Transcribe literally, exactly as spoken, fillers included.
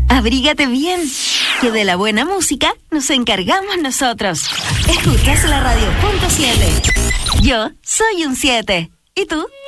Abrígate bien, que de la buena música nos encargamos nosotros. Escuchas la radio punto siete. Yo soy un siete. ¿Y tú?